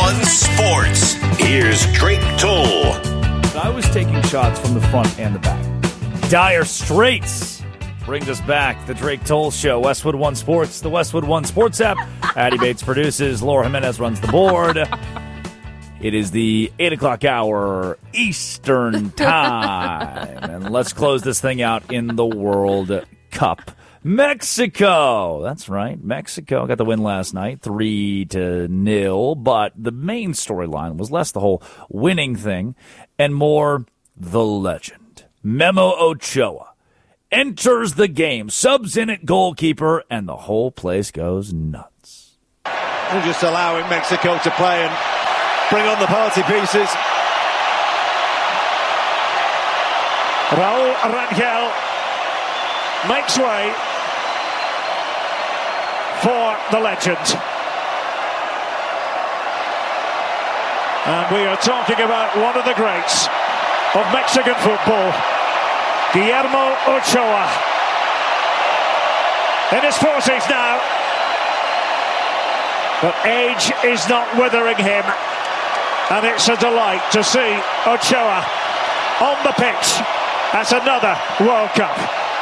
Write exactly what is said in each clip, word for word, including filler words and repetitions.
One Sports. Here's Drake Toll. I was taking shots from the front and the back. Dire Straits brings us back. The Drake Toll Show. Westwood One Sports. The Westwood One Sports app. Addie Bates produces. Laura Jimenez runs the board. It is the eight o'clock hour Eastern time. And let's close this thing out in the World Cup. Mexico. That's right. Mexico got the win last night, three to nil. But the main storyline was less the whole winning thing and more the legend. Memo Ochoa enters the game, subs in at goalkeeper, and the whole place goes nuts. We're just allowing Mexico to play and bring on the party pieces. Raul Rangel makes way for the legend. And we are talking about one of the greats of Mexican football, Guillermo Ochoa. In his forties now, but age is not withering him, and it's a delight to see Ochoa on the pitch at another World Cup.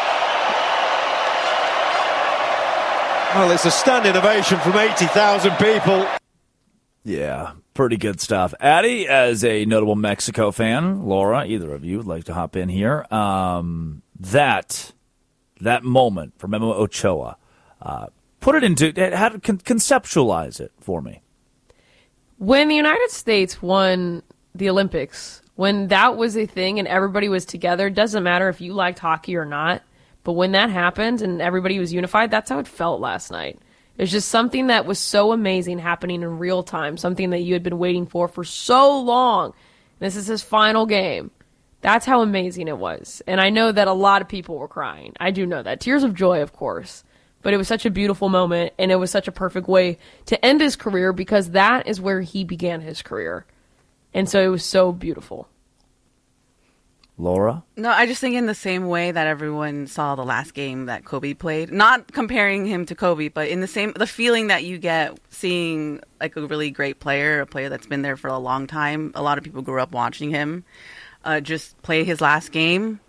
Well, it's a standing ovation from eighty thousand people. Yeah, pretty good stuff. Addie, as a notable Mexico fan, Laura, either of you would like to hop in here. Um, that that moment for Memo Ochoa, uh, put it into, how to con- conceptualize it for me. When the United States won the Olympics, when that was a thing and everybody was together, doesn't matter if you liked hockey or not, but when that happened and everybody was unified, that's how it felt last night. It was just something that was so amazing happening in real time, something that you had been waiting for for so long. This is his final game. That's how amazing it was. And I know that a lot of people were crying. I do know that. Tears of joy, of course. But it was such a beautiful moment, and it was such a perfect way to end his career because that is where he began his career. And so it was so beautiful. Laura? No, I just think in the same way that everyone saw the last game that Kobe played, not comparing him to Kobe, but in the same, the feeling that you get seeing like a really great player, a player that's been there for a long time. A lot of people grew up watching him uh, just play his last game.